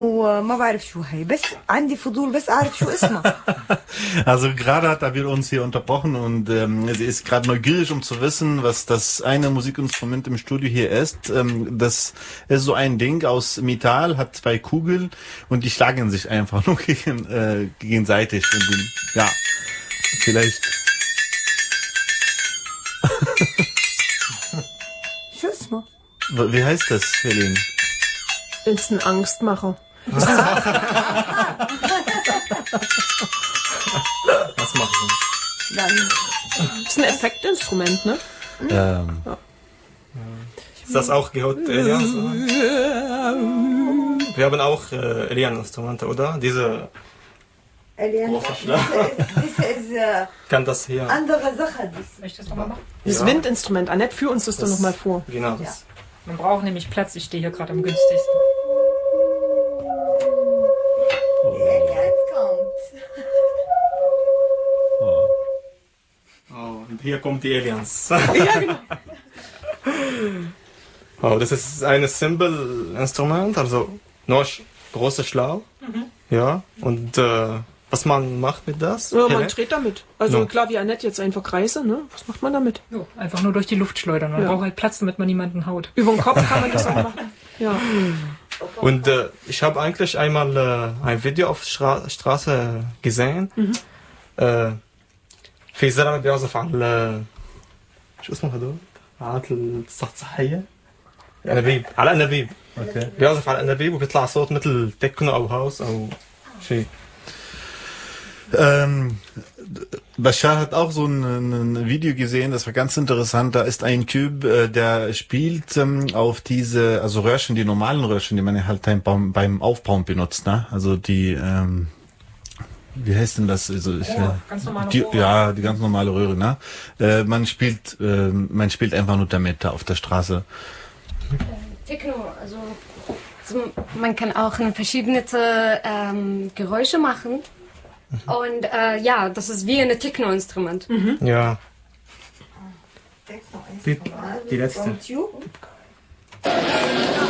وما بعرف شو هي بس عندي فضول بس أعرف شو اسمها. Also gerade hat Abil uns hier unterbrochen und sie ist gerade neugierig, um zu wissen, was das eine Musikinstrument im Studio hier ist. Das ist so ein Ding aus Metall, hat 2 Kugeln und die schlagen sich einfach nur gegenseitig. Und ja, vielleicht. شو اسمه؟ Wie heißt das, Helene? Ist ein Angstmacher. Was machen Sie? Ist ein Effektinstrument, ne? Ja. Ist das auch gehört Elians? Wir haben auch Elian-Instrumente, oder? Diese Diese ist kann das hier. andere Sache. Soll ich das nochmal machen? Das Windinstrument. Annette, führ uns das doch nochmal vor. Genau das. Man braucht nämlich Platz, ich stehe hier gerade am günstigsten. Jetzt kommt. Oh, und hier kommt die Aliens. Ja, genau. Oh, das ist ein Cymbal-Instrument, also nur großer Schlauch. Ja, und was man macht mit das? Ja, man dreht damit. Also No. klar, wie Annette jetzt einfach Kreise, ne? Was macht man damit? Jo, einfach nur durch die Luft schleudern. Man braucht halt Platz, damit man niemanden haut. Über den Kopf kann man das auch machen. Ja. Und ich habe eigentlich einmal ein Video auf Straße gesehen. في زلمه بيعزف على شو اسمه هدول؟ آلات الصحصحية أنابيب على أنابيب. Okay. بيعزف على أنابيب وبيطلع صوت مثل تكنو أو هاوس أو شيء. Bashar hat auch so ein Video gesehen, das war ganz interessant. Da ist ein Typ, der spielt auf diese, also Röhrchen, die normalen Röhrchen, die man halt beim Aufbauen benutzt, ne? Also die, wie heißt denn das? Also ganz normale Röhre. Ja, die ganz normale Röhre, ne? Man spielt einfach nur damit da auf der Straße. Techno, also man kann auch verschiedene Geräusche machen. Und ja, das ist wie ein Techno-Instrument. Ja. Die letzte. From tube.